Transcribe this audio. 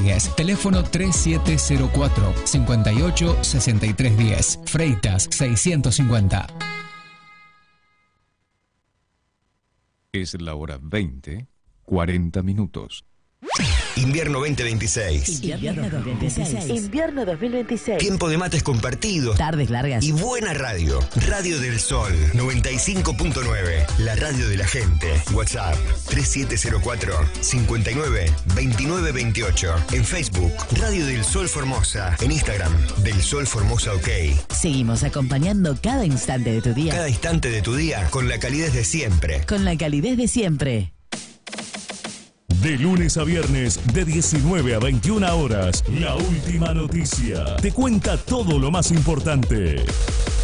Rodríguez. Teléfono 3704 58 63 10. Freitas 650. Es la hora 20, 40 minutos. Invierno 2026. Invierno 2026. Invierno 2026. Tiempo de mates compartidos. Tardes largas. Y buena radio. Radio del Sol 95.9. La radio de la gente. WhatsApp 3704 59 29 28. En Facebook, Radio del Sol Formosa. En Instagram, Del Sol Formosa OK. Seguimos acompañando cada instante de tu día. Cada instante de tu día con la calidez de siempre. Con la calidez de siempre. De lunes a viernes, de 19 a 21 horas, La Última Noticia te cuenta todo lo más importante.